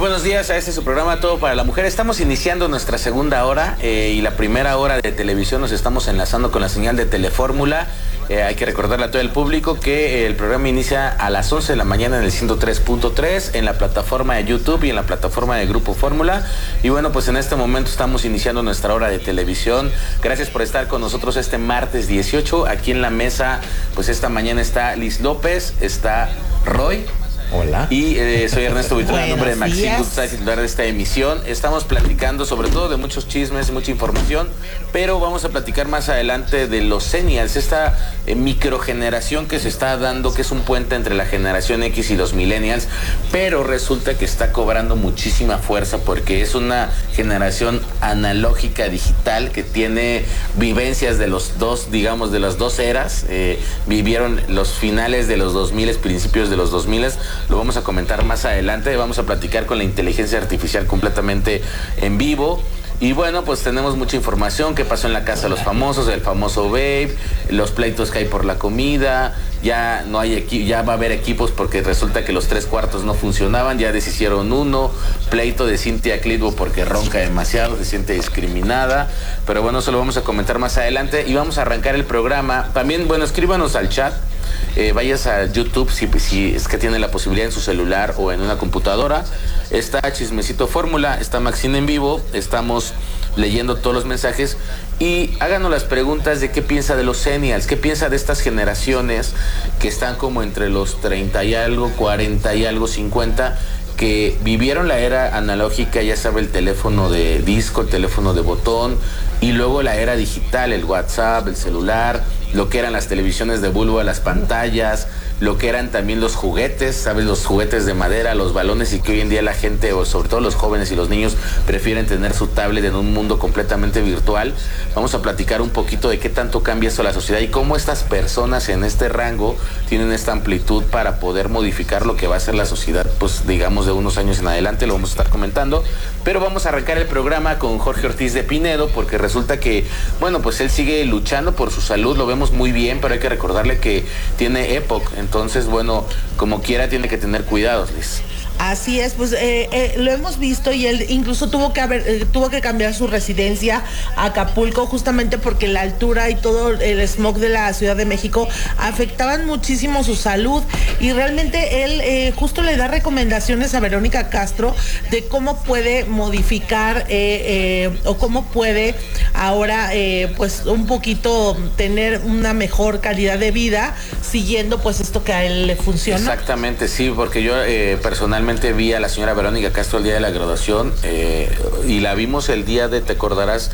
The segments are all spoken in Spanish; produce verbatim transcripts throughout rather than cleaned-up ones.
buenos días a este su programa Todo para la Mujer. Estamos iniciando nuestra segunda hora eh, y la primera hora de televisión nos estamos enlazando con la señal de Telefórmula. Eh, hay que recordarle a todo el público que eh, el programa inicia a las once de la mañana en el ciento tres punto tres en la plataforma de YouTube y en la plataforma de Grupo Fórmula. Y bueno, pues en este momento estamos iniciando nuestra hora de televisión. Gracias por estar con nosotros este martes dieciocho. Aquí en la mesa, pues esta mañana está Liz López, está Roy. Hola. Y eh, soy Ernesto Buitrón, en nombre de Maxine Gupta, titular de esta emisión. Estamos platicando sobre todo de muchos chismes, mucha información, pero vamos a platicar más adelante de los Zennials, esta eh, microgeneración que se está dando, que es un puente entre la generación X y los Millennials, pero resulta que está cobrando muchísima fuerza porque es una generación analógica digital que tiene vivencias de los dos, digamos, de las dos eras. Eh, vivieron los finales de los dos mil, principios de los dos mil. Lo vamos a comentar más adelante. Vamos a platicar con la inteligencia artificial completamente en vivo. Y bueno, pues tenemos mucha información, qué pasó en la casa de los famosos, el famoso Babe, los pleitos que hay por la comida, ya no hay equi- ya va a haber equipos porque resulta que los tres cuartos no funcionaban, ya deshicieron uno, pleito de Cynthia Clitbo porque ronca demasiado, se siente discriminada, pero bueno, eso lo vamos a comentar más adelante y vamos a arrancar el programa. También, bueno, escríbanos al chat. Eh, vayas a YouTube si, si es que tiene la posibilidad en su celular o en una computadora. Está Chismecito Fórmula, está Maxine en vivo, estamos leyendo todos los mensajes y háganos las preguntas de qué piensa de los Zennials, qué piensa de estas generaciones que están como entre los treinta y algo, cuarenta y algo, cincuenta, que vivieron la era analógica, ya sabe, el teléfono de disco, el teléfono de botón, y luego la era digital, el WhatsApp, el celular, lo que eran las televisiones de bulbo, las pantallas, lo que eran también los juguetes, ¿sabes? Los juguetes de madera, los balones, y que hoy en día la gente, o sobre todo los jóvenes y los niños, prefieren tener su tablet en un mundo completamente virtual. Vamos a platicar un poquito de qué tanto cambia esto la sociedad y cómo estas personas en este rango tienen esta amplitud para poder modificar lo que va a ser la sociedad, pues digamos de unos años en adelante. Lo vamos a estar comentando, pero vamos a arrancar el programa con Jorge Ortiz de Pinedo, porque resulta que, bueno, pues él sigue luchando por su salud, lo vemos muy bien, pero hay que recordarle que tiene EPOC. Entonces, bueno, como quiera tiene que tener cuidados, Liz. Así es, pues eh, eh, lo hemos visto y él incluso tuvo que haber, eh, tuvo que cambiar su residencia a Acapulco justamente porque la altura y todo el smog de la Ciudad de México afectaban muchísimo su salud y realmente él eh, justo le da recomendaciones a Verónica Castro de cómo puede modificar eh, eh, o cómo puede ahora eh, pues un poquito tener una mejor calidad de vida siguiendo pues esto que a él le funciona. Exactamente, sí, porque yo eh, personalmente vi a la señora Verónica Castro el día de la graduación eh, y la vimos el día de, te acordarás,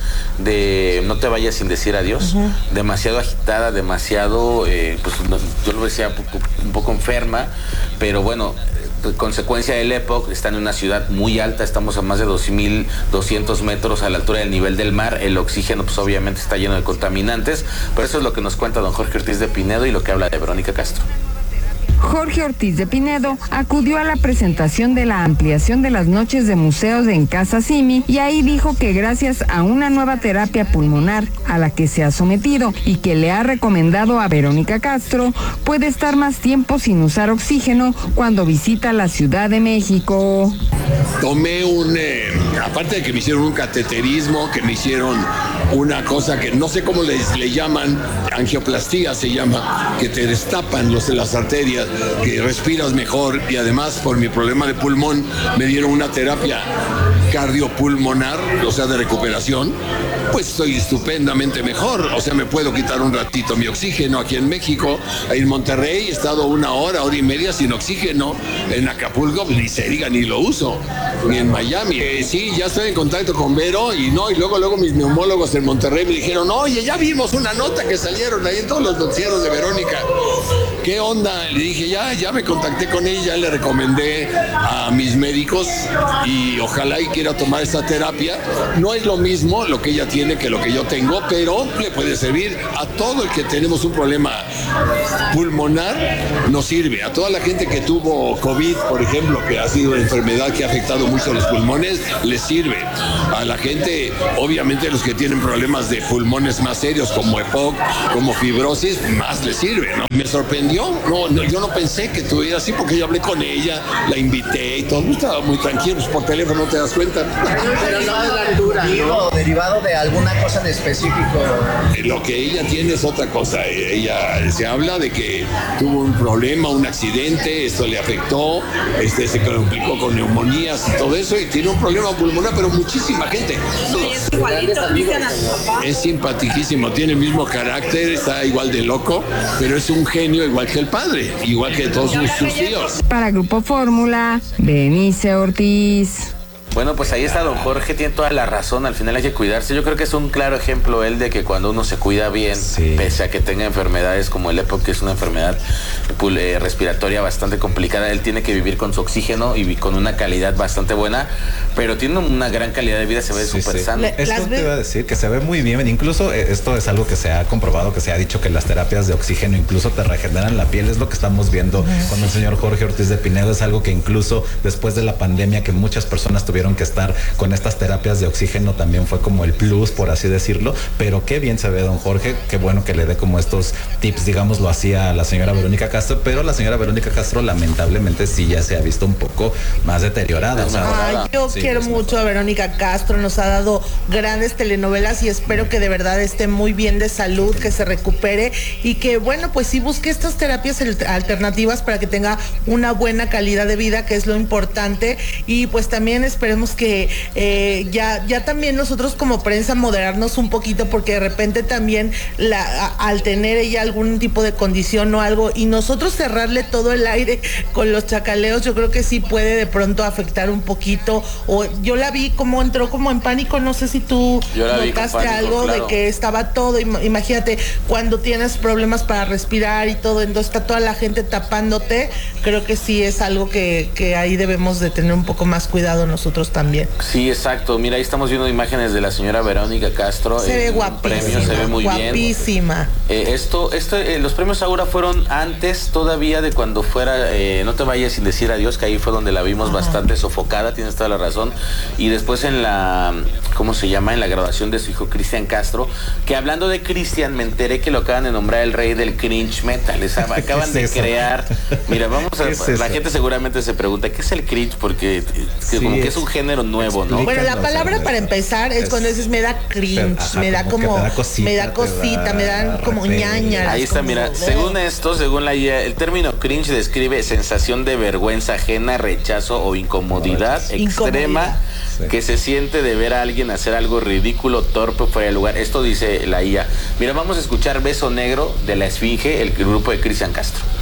de No te vayas sin decir adiós. Uh-huh. Demasiado agitada, demasiado, eh, pues yo lo decía, un poco enferma, pero bueno, consecuencia del EPOC, está en una ciudad muy alta, estamos a más de dos mil doscientos metros a la altura del nivel del mar, el oxígeno pues obviamente está lleno de contaminantes, pero eso es lo que nos cuenta don Jorge Ortiz de Pinedo y lo que habla de Verónica Castro. Jorge Ortiz de Pinedo acudió a la presentación de la ampliación de las noches de museos en Casa Simi y ahí dijo que gracias a una nueva terapia pulmonar a la que se ha sometido y que le ha recomendado a Verónica Castro, puede estar más tiempo sin usar oxígeno cuando visita la Ciudad de México. Tomé un, eh, aparte de que me hicieron un cateterismo, que me hicieron una cosa que no sé cómo les, le llaman, angioplastía se llama, que te destapan los, las arterias, que respiras mejor, y además por mi problema de pulmón me dieron una terapia cardiopulmonar, o sea, de recuperación, pues estoy estupendamente mejor. O sea, me puedo quitar un ratito mi oxígeno aquí en México. En Monterrey he estado una hora, hora y media sin oxígeno. En Acapulco ni se diga, ni lo uso. Ni en Miami. Eh, sí, ya estoy en contacto con Vero y no, y luego, luego mis neumólogos en Monterrey me dijeron, oye, ya vimos una nota que salieron ahí en todos los noticieros de Verónica. ¿Qué onda? Le dije, ya, ya me contacté con ella, le recomendé a mis médicos y ojalá y quiera tomar esta terapia. No es lo mismo lo que ella tiene que lo que yo tengo, pero le puede servir a todo el que tenemos un problema pulmonar, nos sirve. A toda la gente que tuvo COVID, por ejemplo, que ha sido una enfermedad que afectado mucho los pulmones, les sirve. A la gente, obviamente los que tienen problemas de pulmones más serios como E P O C, como fibrosis, más les sirve, ¿no? Me sorprendió, no, no, yo no pensé que estuviera así porque yo hablé con ella, la invité y todo, estaba muy tranquilo, pues por teléfono no te das cuenta. Pero no es la altura, ¿no? Derivado de alguna cosa en específico. Lo que ella tiene es otra cosa. Ella se habla de que tuvo un problema, un accidente, esto le afectó, este, se complicó con neumonías y todo eso, y tiene un problema pulmonar, pero muchísima gente. Es igualito, Cristian, a su papá. Es simpaticísimo, tiene el mismo carácter, está igual de loco, pero es un genio igual que el padre, igual que todos sus, sus tíos. Para Grupo Fórmula, Benice Ortiz. Bueno, pues ahí está don Jorge, tiene toda la razón, al final hay que cuidarse. Yo creo que es un claro ejemplo él de que cuando uno se cuida bien, sí, pese a que tenga enfermedades como el E P O C, que es una enfermedad eh, respiratoria bastante complicada, él tiene que vivir con su oxígeno y con una calidad bastante buena, pero tiene una gran calidad de vida, se ve súper sí, sí. sano. Esto te iba a decir, que se ve muy bien, incluso esto es algo que se ha comprobado, que se ha dicho que las terapias de oxígeno incluso te regeneran la piel, es lo que estamos viendo uh-huh. con el señor Jorge Ortiz de Pinedo, es algo que incluso después de la pandemia que muchas personas tuvieron que estar con estas terapias de oxígeno también fue como el plus, por así decirlo, pero qué bien se ve don Jorge, qué bueno que le dé como estos tips, digamos, lo hacía la señora Verónica Castro, pero la señora Verónica Castro lamentablemente sí ya se ha visto un poco más deteriorada. O sea, Ay, yo sí, quiero mucho a Verónica Castro, nos ha dado grandes telenovelas y espero que de verdad esté muy bien de salud, que se recupere y que, bueno, pues sí busque estas terapias alternativas para que tenga una buena calidad de vida, que es lo importante, y pues también esperemos que eh, ya, ya también nosotros como prensa moderarnos un poquito, porque de repente también la, a, al tener ella algún tipo de condición o algo y nosotros cerrarle todo el aire con los chacaleos, yo creo que sí puede de pronto afectar un poquito. O yo la vi como entró como en pánico, no sé si tú notaste pánico, algo claro. de que estaba todo, imagínate cuando tienes problemas para respirar y todo, entonces está toda la gente tapándote, creo que sí es algo que, que ahí debemos de tener un poco más cuidado nosotros también. Sí, exacto. Mira, ahí estamos viendo imágenes de la señora Verónica Castro. Se ve guapísima. Premio, se ve muy guapísima. bien. Guapísima. Eh, esto, esto, eh, los premios Aura fueron antes todavía de cuando fuera eh, No te vayas sin decir adiós, que ahí fue donde la vimos Ajá. bastante sofocada, tienes toda la razón. Y después en la, ¿cómo se llama? En la graduación de su hijo Cristian Castro, que hablando de Cristian, me enteré que lo acaban de nombrar el rey del cringe metal. Les acaban de eso? crear. Mira, vamos a. Es la eso? gente seguramente se pregunta, ¿qué es el cringe? Porque sí, como es. que es un género nuevo, ¿no? Bueno, la palabra para empezar es, es cuando dices me da cringe, ajá, me da como, como da cosita, me da cosita, da me dan como ñañas. Ahí está, como, mira, eh. según esto, según la guía, el término cringe describe sensación de vergüenza ajena, rechazo o incomodidad extrema incomodidad. Sí. que se siente de ver a alguien hacer algo ridículo, torpe, fuera de lugar. Esto dice la I A. Mira, vamos a escuchar Beso Negro de la Esfinge, el grupo de Cristian Castro.